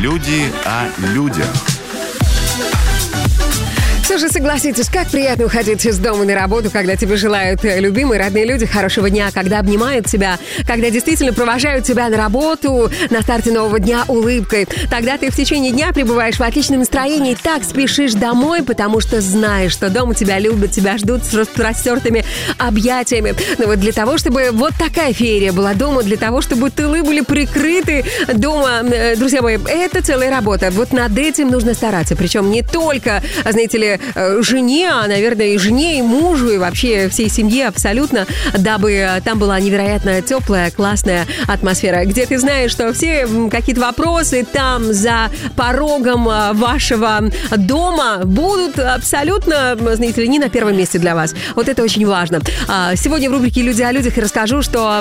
Люди о людях. Слушай, согласитесь, как приятно уходить из дома на работу, когда тебе желают любимые, родные люди хорошего дня, когда обнимают тебя, когда действительно провожают тебя на работу на старте нового дня улыбкой. Тогда ты в течение дня пребываешь в отличном настроении, так спешишь домой, потому что знаешь, что дома тебя любят, тебя ждут с распростертыми объятиями. Но вот для того, чтобы вот такая феерия была дома, для того, чтобы тылы были прикрыты дома, друзья мои, это целая работа. Вот над этим нужно стараться. Причем не только, знаете ли, жене, а, наверное, и жене, и мужу, и вообще всей семье абсолютно, дабы там была невероятно теплая, классная атмосфера, где ты знаешь, что все какие-то вопросы там за порогом вашего дома будут абсолютно, знаете ли, не на первом месте для вас. Вот это очень важно. Сегодня в рубрике «Люди о людях» я расскажу, что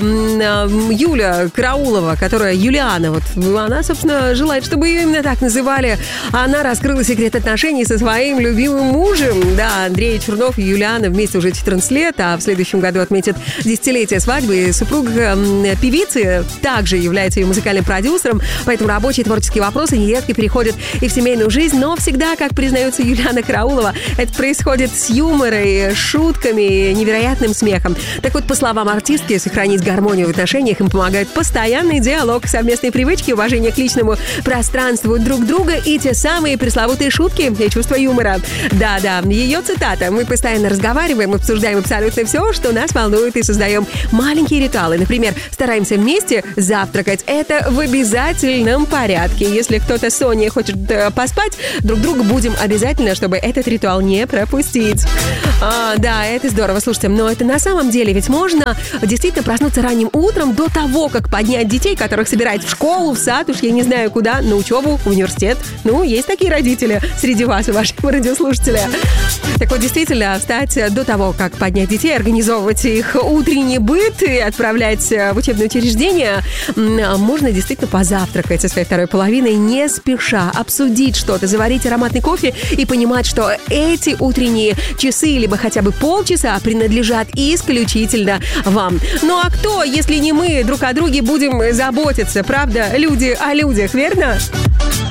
Юля Караулова, которая Юлиана, вот она, собственно, желает, чтобы ее именно так называли. Она раскрыла секрет отношений со своим любимым мужем. Да, Андрей Чернов и Юлиана вместе уже 14 лет, а в следующем году отметят десятилетие свадьбы. И супруг певицы также является ее музыкальным продюсером, поэтому рабочие творческие вопросы нередко переходят и в семейную жизнь, но всегда, как признается Юлиана Караулова, это происходит с юмором, шутками, невероятным смехом. Так вот, по словам артистки, сохранить гармонию в отношениях им помогает постоянный диалог, совместные привычки, уважение к личному пространству друг друга и те самые пресловутые шутки и чувство юмора. Да, ее цитата. Мы постоянно разговариваем, обсуждаем абсолютно все, что нас волнует, и создаем маленькие ритуалы. Например, стараемся вместе завтракать. Это в обязательном порядке. Если кто-то с Соней хочет поспать, друг друга будем обязательно, чтобы этот ритуал не пропустить. Да, это здорово. Слушайте, но это на самом деле ведь можно действительно проснуться ранним утром до того, как поднять детей, которых собирать в школу, в сад, уж я не знаю куда, на учебу, в университет. Ну, есть такие родители среди вас, ваших радиослушателей. Так вот, действительно, встать до того, как поднять детей, организовывать их утренний быт и отправлять в учебное учреждение, можно действительно позавтракать со своей второй половиной, не спеша, обсудить что-то, заварить ароматный кофе и понимать, что эти утренние часы, либо хотя бы полчаса, принадлежат исключительно вам. Ну а кто, если не мы, друг о друге будем заботиться, правда? Люди о людях, верно?